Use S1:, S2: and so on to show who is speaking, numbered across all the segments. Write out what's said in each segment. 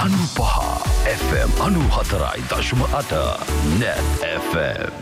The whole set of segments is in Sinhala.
S1: 95 FM 94.8 Net FM.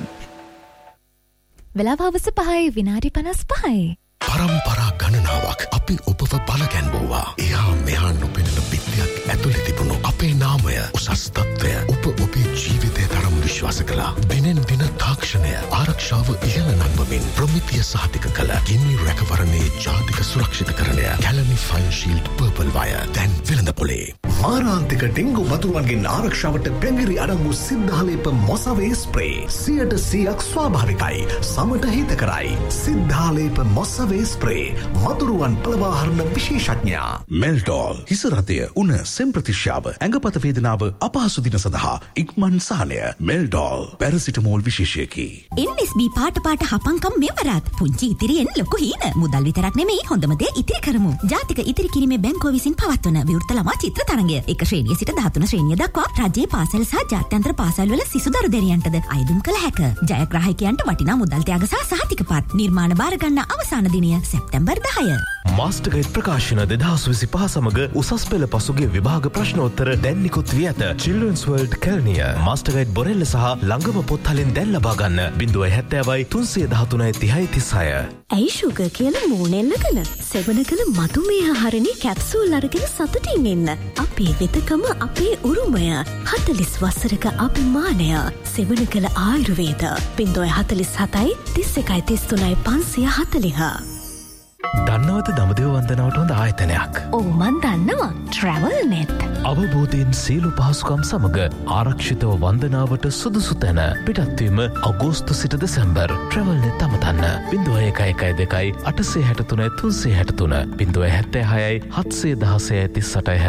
S2: වෙලාව හවස 5 විනාඩි 55.
S3: පරම්පරා ගණනාවක් අපි ඔබව බලගැන්වුවා. එහා මෙහා නොපෙනෙන පිටියක් ඇතුලේ තිබුණු අපේ නාමය උසස් තත්ත්වය ඔබ ඔබේ ජීවිතය තරම් විශ්වාස කළා. දිනෙන් දින තාක්ෂණය ආරක්ෂාව ඉහළ නංවමින් ප්‍රමිතිය සහතික කළ ගිනි රැකවරණයේ ජාතික සුරක්ෂිතකරණය Kelani fine shield purple wire දැන් වෙළඳපොලේ. මාරාන්තික ඩෙන්ගු වතුරුන්ගෙන් ආරක්ෂාවට පැංගිරි අඩංගු සිද්ධාලේප මොසවේ ස්ප්‍රේ 100% ස්වාභාවිකයි. සමට හිතකරයි. සිද්ධාලේප මොසවේ ස්ප්‍රේ මතුරුවන් පළවාහරණ විශේෂඥයා.
S1: මෙල්ටෝල් හිස රතය උණ සෙම් ප්‍රතිශ්‍යාව ඇඟපත වේදනාව අපහසු දින සඳහා ඉක්මන් සහනය. මෙල්ටෝල් පැරසිටමෝල් විශේෂයකි.
S4: NSB පාට හපංකම් මෙවරත් පුංචි ඉතිරියෙන් ලොකු හීන මුදල් විතරක් නෙමෙයි හොඳම දේ ඉතිරි කරමු. ජාතික ඉතිරි කිරීමේ බැංකුව විසින් පවත්වන විවෘත ළමා චිත්‍ර තරඟය 1 ශ්‍රේණිය සිට 13 ශ්‍රේණිය දක්වා රජයේ පාසල් සහ ජාත්‍යන්තර පාසල්වල සිසු දරු දැරියන්ටද අයදුම් කළ හැක. ජයග්‍රාහකයන්ට වටිනා මුදල් ත්‍යාග සහ සහතිකපත් නිර්මාණ බාර ගන්න අවසාන දිනය සැප්තැම්බර් 10.
S5: මාස්ටර්ගයිඩ් ප්‍රකාශන 2025 සමග උසස් පෙළ පසුගිය විභාග ප්‍රශ්නෝත්තර දැන් නිකුත් වී ඇත. Children's World කැලණිය මාස්ටර්ගයිඩ් බොරෙල්ල සහ ළඟම පොත්හලින් දැන් ලබා ගන්න 070 313 3036.
S6: ඇයි ෂුගර් කියලා මූණෙන් නගන? සෙවණකල මధుමේහ හරණේ කැප්සූල් අරගෙන සතුටින් ඉන්න. අපේ වෙතකම අපේ උරුමය. 40 වසරක අභිමානය. සෙවණකල ආයුර්වේද 047 31 33 540.
S5: දන්නවද දඹදිව වන්දනාවට හොඳ ආයතනයක්?
S2: ඔව් මන් දන්නවා. Travel Net.
S5: අවබෝධයෙන් සියලු පහසුකම් සමග ආරක්ෂිතව වන්දනාවට සුදුසු තැන. පිටත්වීම අගෝස්තු සිට දෙසැම්බර්. Travel Net අමතන්න 0112 863 363 076 716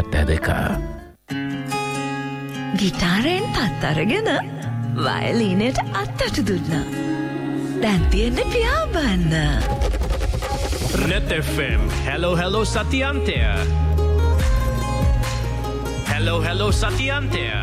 S5: 3872.
S4: ගිටාරෙන් පත් අරගෙන වයලීනයට අත්තට දුන්නා. දැන් තියෙන්නේ පියාඹන්න.
S7: Net FM. Hello Satyantya. Hello Satyantya.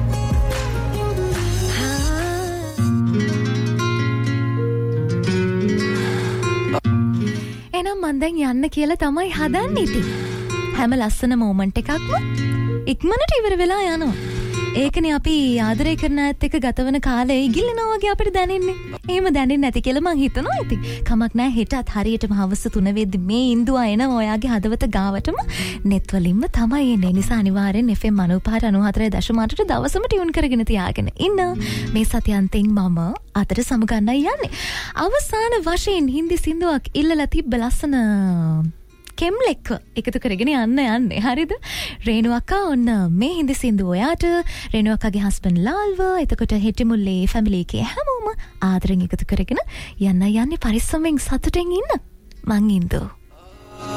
S2: එහෙනම් මන් දැන් යන්න කියලා තමයි හදන්නේ ඉතින්. හැම ලස්සන මොමන්ට් එකක්ම ඉක්මනට ඉවර වෙලා යනවා. ඒකනේ අපි ආදරය කරන අයත් එක්ක ගතවන කාලේ ඉගිල්ලනවා වගේ අපිට දැනෙන්නේ. එහෙම දැනෙන්නේ නැති කියලා මං හිතනවා ඉතින්. කමක් නැහැ හෙටත් හරියටම හවස 3 වෙද්දි මේ ඉන්දුවා එනවා ඔයාගේ හදවත ගාවටම net වලින්ම තමයි එන්නේ. නිසා අනිවාර්යෙන් FM 94.8 දවසම ටියුන් කරගෙන තියාගෙන ඉන්න. මේ සතියන්තෙන් මම අතට සමුගන්නයි යන්නේ. අවසාන වශයෙන් හින්දි සින්දුවක් ඉල්ලලා තිබ්බ ලස්සන කෙම්ලෙක් එකතු කරගෙන යන්නේ හරිද? රේණු අක්කා ඔන්න මේ හින්දි සින්දුව ඔයාට, රේණු අක්කාගේ හස්බන්ඩ් ලාල්ව, එතකොට හෙටිමුල්ලේ ෆැමිලි එකේ හැමෝම ආදරෙන් එකතු කරගෙන යන්නේ පරිස්සමෙන් සතුටින් ඉන්න. මං ඉන්දෝ.